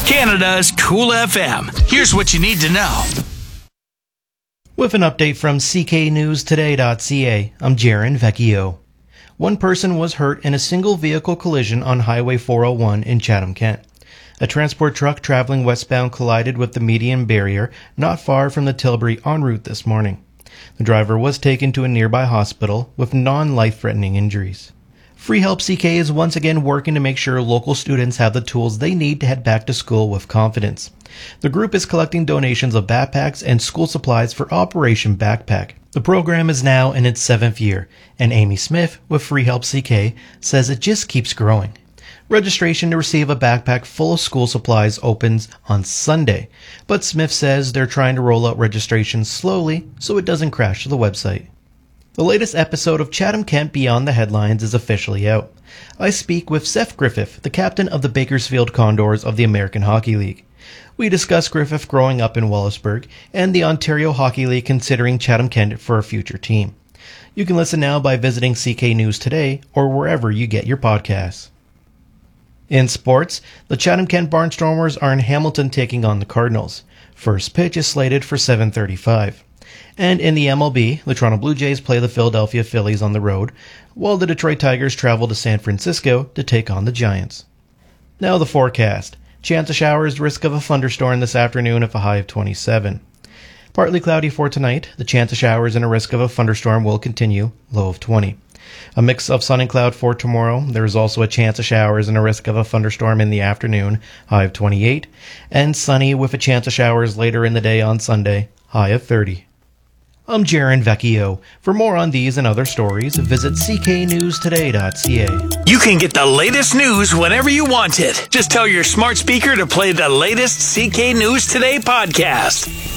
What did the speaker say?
Canada's Cool FM. Here's what you need to know. With an update from cknewstoday.ca, I'm Jaron Vecchio. One person was hurt in a single vehicle collision on Highway 401 in Chatham, Kent. A transport truck traveling westbound collided with the median barrier not far from the Tilbury en route this morning. The driver was taken to a nearby hospital with non-life-threatening injuries. Free Help CK is once again working to make sure local students have the tools they need to head back to school with confidence. The group is collecting donations of backpacks and school supplies for Operation Backpack. The program is now in its 7th year, and Amy Smith with Free Help CK says it just keeps growing. Registration to receive a backpack full of school supplies opens on Sunday, but Smith says they're trying to roll out registration slowly so it doesn't crash the website. The latest episode of Chatham Kent Beyond the Headlines is officially out. I speak with Seth Griffith, the captain of the Bakersfield Condors of the American Hockey League. We discuss Griffith growing up in Wallaceburg and the Ontario Hockey League considering Chatham Kent for a future team. You can listen now by visiting CK News Today or wherever you get your podcasts. In sports, the Chatham Kent Barnstormers are in Hamilton taking on the Cardinals. First pitch is slated for 7:35. And in the MLB, the Toronto Blue Jays play the Philadelphia Phillies on the road, while the Detroit Tigers travel to San Francisco to take on the Giants. Now the forecast. Chance of showers, risk of a thunderstorm this afternoon with a high of 27. Partly cloudy for tonight. The chance of showers and a risk of a thunderstorm will continue, low of 20. A mix of sun and cloud for tomorrow. There is also a chance of showers and a risk of a thunderstorm in the afternoon, high of 28. And sunny with a chance of showers later in the day on Sunday, high of 30. I'm Jaron Vecchio. For more on these and other stories, visit cknewstoday.ca. You can get the latest news whenever you want it. Just tell your smart speaker to play the latest CK News Today podcast.